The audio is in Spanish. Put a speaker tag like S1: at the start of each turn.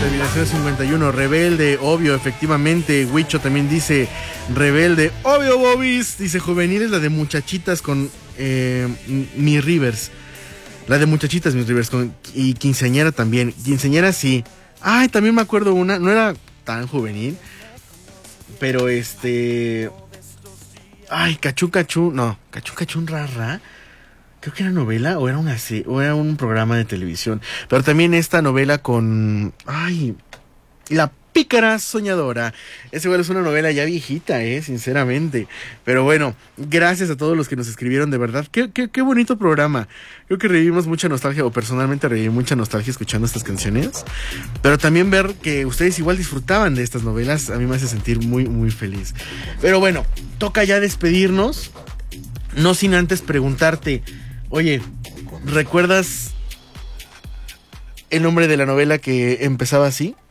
S1: terminación 51, rebelde, obvio, efectivamente. Huicho también dice rebelde, obvio, Bobis. Dice juvenil es la de muchachitas con Mi Rivers. La de muchachitas, Mi Rivers, y quinceañera también. Quinceañera sí. Ay, también me acuerdo una, no era tan juvenil, pero ay, Cachú Cachú, no, Cachú Cachú Rara. Creo que era novela o era un programa de televisión. Pero también esta novela con... Ay, La Pícara Soñadora. Esa igual es una novela ya viejita, sinceramente. Pero bueno, gracias a todos los que nos escribieron, de verdad. Qué bonito programa. Creo que revivimos mucha nostalgia, o personalmente reviví mucha nostalgia escuchando estas canciones. Pero también ver que ustedes igual disfrutaban de estas novelas, a mí me hace sentir muy, muy feliz. Pero bueno, toca ya despedirnos. No sin antes preguntarte... Oye, ¿recuerdas el nombre de la novela que empezaba así?